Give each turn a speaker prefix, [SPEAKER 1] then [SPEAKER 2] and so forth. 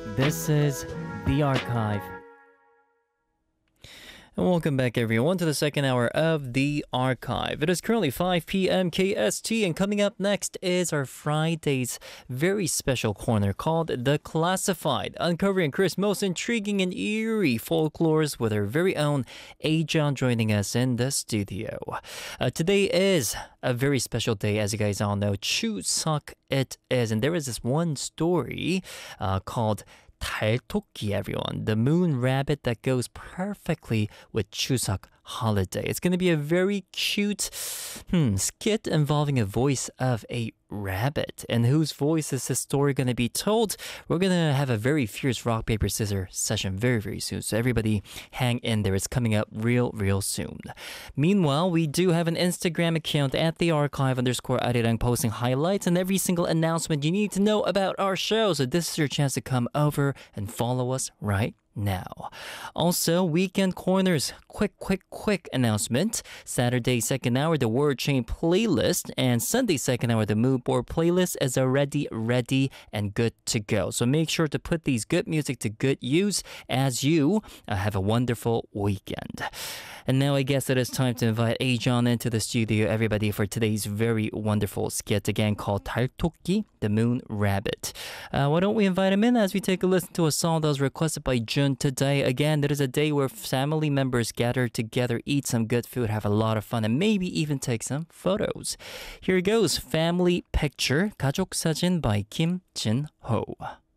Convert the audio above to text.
[SPEAKER 1] This is The Archive. And welcome back, everyone, to the second hour of The Archive. It is currently 5 p.m. KST, and coming up next is our Friday's very special corner called The Classified, uncovering Korea's most intriguing and eerie folklores with our very own Aejon joining us in the studio. Today is a very special day, as you guys all know. Chuseok it is, and there is this one story called 달토끼, everyone. The moon rabbit that goes perfectly with Chuseok holiday. It's going to be a very cute skit involving a voice of a rabbit. And whose voice is this story going to be told? We're going to have a very fierce rock, paper, scissors session very, very soon. So everybody hang in there. It's coming up real soon. Meanwhile, we do have an Instagram account at @thearchive_arirang posting highlights and every single announcement you need to know about our show. So this is your chance to come over and follow us right now. Also, Weekend Corners, quick announcement. Saturday second hour, the Word Chain playlist, and Sunday second hour, the Mood Board playlist is already ready and good to go. So make sure to put these good music to good use as you have a wonderful weekend. And now I guess it is time to invite Aejon into the studio, everybody, for today's very wonderful skit again called 달토끼, the moon rabbit. Why don't we invite him in as we take a listen to a song that was requested by Jun today. Again, it is a day where family members gather together, eat some good food, have a lot of fun, and maybe even take some photos. Here goes, Family Picture, 가족 사진 by Kim Jin-ho.